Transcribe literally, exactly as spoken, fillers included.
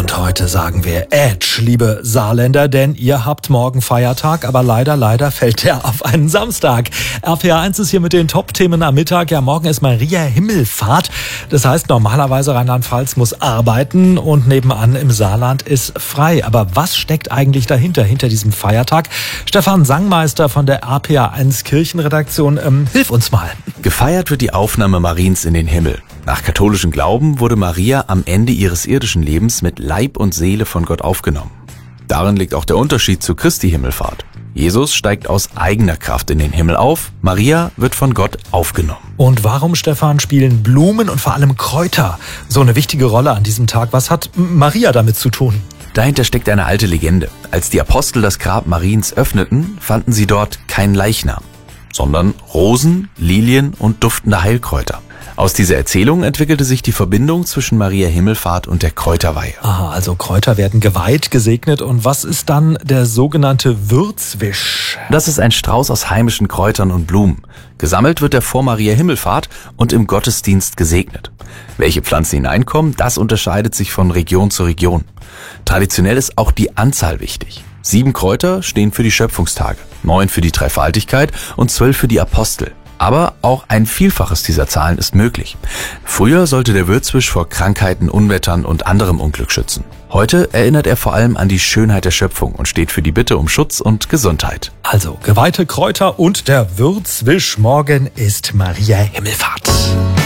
Und heute sagen wir Edge, liebe Saarländer, denn ihr habt morgen Feiertag, aber leider, leider fällt der auf einen Samstag. R P R eins ist hier mit den Top-Themen am Mittag. Ja, morgen ist Maria Himmelfahrt. Das heißt, normalerweise Rheinland-Pfalz muss arbeiten und nebenan im Saarland ist frei. Aber was steckt eigentlich dahinter, hinter diesem Feiertag? Stefan Sangmeister von der R P R eins Kirchenredaktion, ähm, hilf uns mal. Gefeiert wird die Aufnahme Mariens in den Himmel. Nach katholischem Glauben wurde Maria am Ende ihres irdischen Lebens mit Leib und Seele von Gott aufgenommen. Darin liegt auch der Unterschied zu Christi Himmelfahrt. Jesus steigt aus eigener Kraft in den Himmel auf, Maria wird von Gott aufgenommen. Und warum, Stefan, spielen Blumen und vor allem Kräuter so eine wichtige Rolle an diesem Tag? Was hat Maria damit zu tun? Dahinter steckt eine alte Legende. Als die Apostel das Grab Mariens öffneten, fanden sie dort keinen Leichnam, sondern Rosen, Lilien und duftende Heilkräuter. Aus dieser Erzählung entwickelte sich die Verbindung zwischen Maria Himmelfahrt und der Kräuterweihe. Aha, also Kräuter werden geweiht, gesegnet. Und was ist dann der sogenannte Würzwisch? Das ist ein Strauß aus heimischen Kräutern und Blumen. Gesammelt wird er vor Maria Himmelfahrt und im Gottesdienst gesegnet. Welche Pflanzen hineinkommen, das unterscheidet sich von Region zu Region. Traditionell ist auch die Anzahl wichtig. Sieben Kräuter stehen für die Schöpfungstage, neun für die Dreifaltigkeit und zwölf für die Apostel. Aber auch ein Vielfaches dieser Zahlen ist möglich. Früher sollte der Würzwisch vor Krankheiten, Unwettern und anderem Unglück schützen. Heute erinnert er vor allem an die Schönheit der Schöpfung und steht für die Bitte um Schutz und Gesundheit. Also geweihte Kräuter und der Würzwisch. Morgen ist Maria Himmelfahrt.